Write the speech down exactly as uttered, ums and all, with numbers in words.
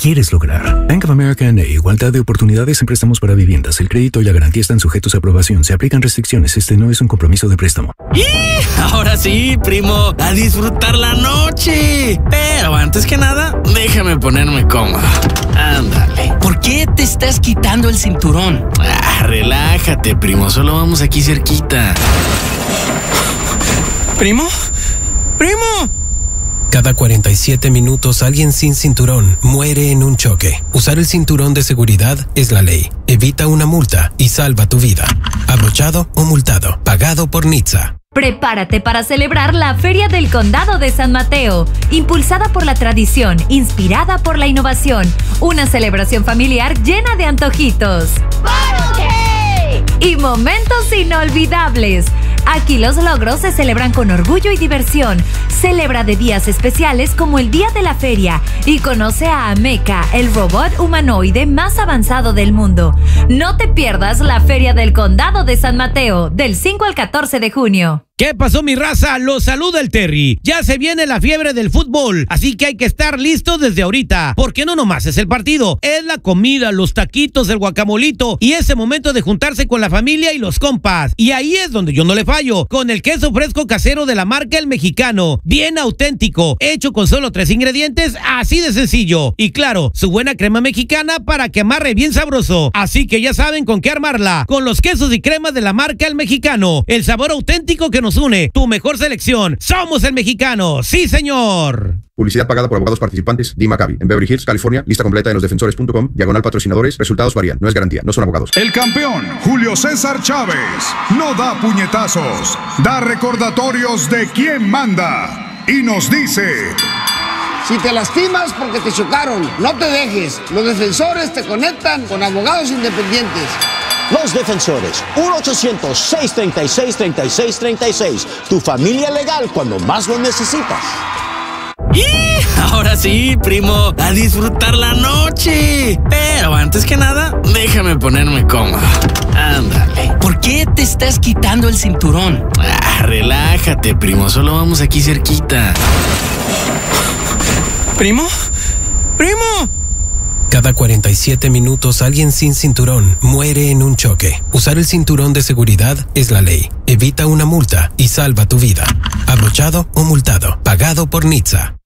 quieres lograr. Bank of America N A, igualdad de oportunidades en préstamos para viviendas. El crédito y la garantía están sujetos a aprobación. Se aplican restricciones. Este no es un compromiso de préstamo. ¡Y! Ahora sí, primo, a disfrutar la noche. Pero antes que nada, déjame ponerme cómodo. Ándale. ¿Por qué te estás quitando el cinturón? Ah, relájate, primo. Solo vamos aquí cerquita. ¿Primo? ¡Primo! Cada cuarenta y siete minutos alguien sin cinturón muere en un choque. Usar el cinturón de seguridad es la ley. Evita una multa y salva tu vida. Abrochado o multado. Pagado por N H T S A. Prepárate para celebrar la Feria del Condado de San Mateo, impulsada por la tradición, inspirada por la innovación. Una celebración familiar llena de antojitos y momentos inolvidables. Aquí los logros se celebran con orgullo y diversión. Celebra de días especiales como el Día de la Feria y conoce a Mecha, el robot humanoide más avanzado del mundo. No te pierdas la Feria del Condado de San Mateo, del cinco al catorce de junio. ¿Qué pasó, mi raza? Los saluda el Terry. Ya se viene la fiebre del fútbol, así que hay que estar listos desde ahorita, porque no nomás es el partido, es la comida, los taquitos, el guacamolito y ese momento de juntarse con la familia y los compas. Y ahí es donde yo no le fallo, con el queso fresco casero de la marca El Mexicano, bien auténtico, hecho con solo tres ingredientes, así de sencillo. Y claro, su buena crema mexicana para que amarre bien sabroso. Así que ya saben con qué armarla, con los quesos y cremas de la marca El Mexicano, el sabor auténtico que nos une, tu mejor selección. Somos El Mexicano, sí señor. Publicidad pagada por abogados participantes. D. Maccabi, en Beverly Hills, California. Lista completa en los defensores punto com. Diagonal patrocinadores. Resultados varían. No es garantía. No son abogados. El campeón, Julio César Chávez, no da puñetazos. Da recordatorios de quién manda. Y nos dice... Si te lastimas porque te chocaron, no te dejes. Los defensores te conectan con abogados independientes. Los defensores, uno ochocientos, seiscientos treinta y seis, treinta y seis treinta y seis. Tu familia legal cuando más lo necesitas. ¡Y! Ahora sí, primo, a disfrutar la noche. Pero antes que nada, déjame ponerme cómodo. Ándale. ¿Por qué te estás quitando el cinturón? Ah, relájate, primo. Solo vamos aquí cerquita. ¿Primo? ¡Primo! Cada cuarenta y siete minutos alguien sin cinturón muere en un choque. Usar el cinturón de seguridad es la ley. Evita una multa y salva tu vida. Abrochado o multado. Pagado por N H T S A.